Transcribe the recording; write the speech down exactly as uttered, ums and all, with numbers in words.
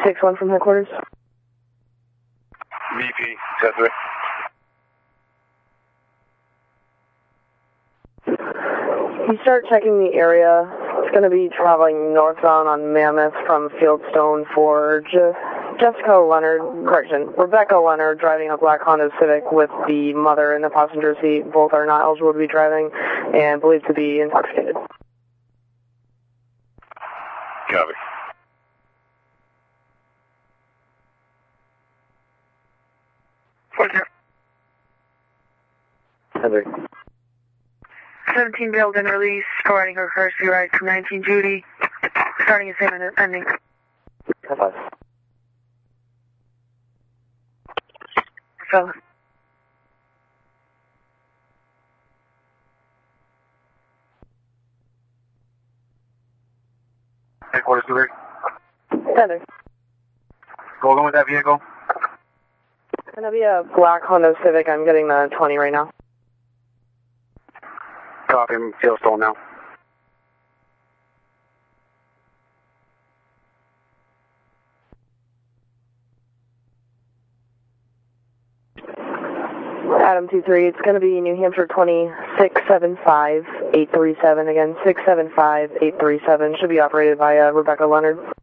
six one from headquarters. V P, ten three. You start checking the area. It's going to be traveling northbound on Mammoth from Fieldstone Forge. Jessica Leonard, correction, Rebecca Leonard driving a black Honda Civic with the mother in the passenger seat. Both are not eligible to be driving and believed to be intoxicated. Copy. Four zero. Heather. seventeen bailed and released, providing her courtesy ride from nineteen Judy, starting at seven and ending. High five. So, Headquarters three. Heather. Go on with that vehicle. It's going to be a black Honda Civic. I'm getting the twenty right now. Copy, I'm Fieldstone now. Adam two three, it's going to be New Hampshire twenty, six seven five, eight three seven. Again, six seven five, eight three seven. Should be operated by uh, Rebecca Leonard.